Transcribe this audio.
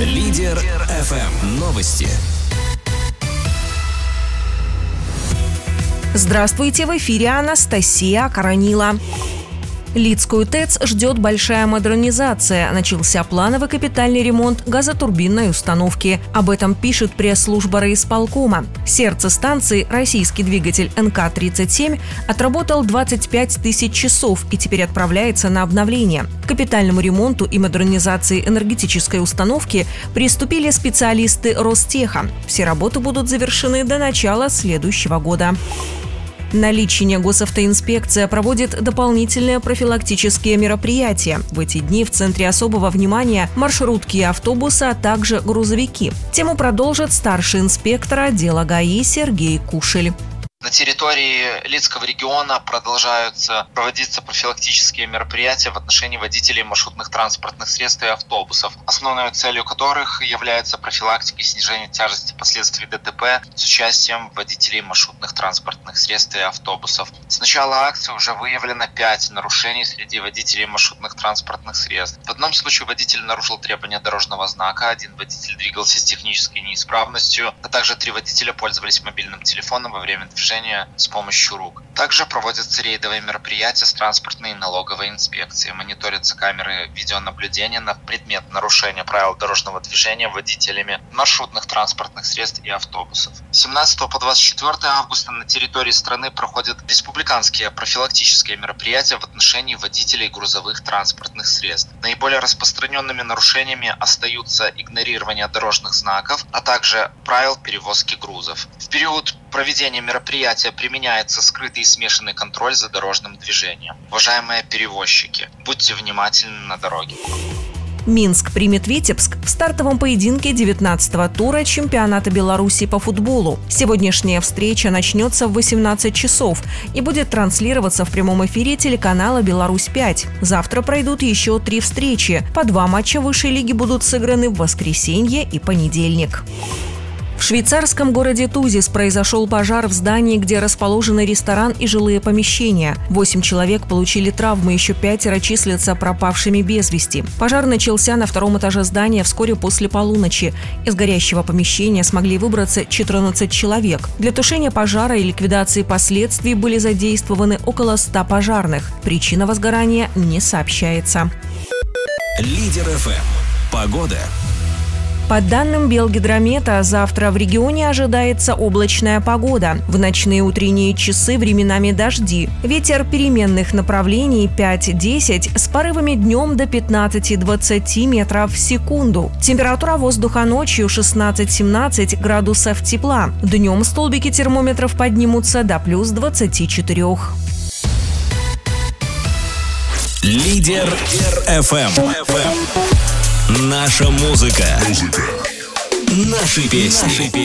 Лидер ФМ. Новости. Здравствуйте, в эфире Анастасия Коронила. Лидскую ТЭЦ ждет большая модернизация. Начался плановый капитальный ремонт газотурбинной установки. Об этом пишет пресс-служба райисполкома. Сердце станции, российский двигатель НК-37, отработал 25 тысяч часов и теперь отправляется на обновление. К капитальному ремонту и модернизации энергетической установки приступили специалисты Ростеха. Все работы будут завершены до начала следующего года. На Личине госавтоинспекция проводит дополнительные профилактические мероприятия. В эти дни в центре особого внимания маршрутки и автобусы, а также грузовики. Тему продолжит старший инспектор отдела ГАИ Сергей Кушель. На территории Лидского региона продолжаются проводиться профилактические мероприятия в отношении водителей маршрутных транспортных средств и автобусов, основной целью которых является профилактика и снижение тяжести последствий ДТП с участием водителей маршрутных транспортных средств и автобусов. С начала акции уже выявлено 5 нарушений среди водителей маршрутных транспортных средств. В одном случае водитель нарушил требования дорожного знака, один водитель двигался с технической неисправностью, а также 3 водителя пользовались мобильным телефоном во время движения с помощью рук. Также проводятся рейдовые мероприятия с транспортной и налоговой инспекцией. Мониторятся камеры видеонаблюдения на предмет нарушения правил дорожного движения водителями маршрутных транспортных средств и автобусов. С 17 по 24 августа на территории страны проходят республиканские профилактические мероприятия в отношении водителей грузовых транспортных средств. Наиболее распространенными нарушениями остаются игнорирование дорожных знаков, а также правил перевозки грузов. В период проведения мероприятия применяется скрытый и смешанный контроль за дорожным движением. Уважаемые перевозчики, будьте внимательны на дороге. Минск примет Витебск в стартовом поединке 19-го тура чемпионата Беларуси по футболу. Сегодняшняя встреча начнется в 18 часов и будет транслироваться в прямом эфире телеканала «Беларусь-5». Завтра пройдут еще 3 встречи. По 2 матча высшей лиги будут сыграны в воскресенье и понедельник. В швейцарском городе Тузис произошел пожар в здании, где расположены ресторан и жилые помещения. 8 человек получили травмы, еще 5 числятся пропавшими без вести. Пожар начался на 2-м этаже здания вскоре после полуночи. Из горящего помещения смогли выбраться 14 человек. Для тушения пожара и ликвидации последствий были задействованы около 100 пожарных. Причина возгорания не сообщается. Лидер ФМ. Погода. По данным Белгидромета, завтра в регионе ожидается облачная погода. В ночные и утренние часы временами дожди. Ветер переменных направлений 5-10 с порывами днем до 15-20 метров в секунду. Температура воздуха ночью 16-17 градусов тепла. Днем столбики термометров поднимутся до плюс 24. Лидер ФМ. Наша музыка. Наши песни.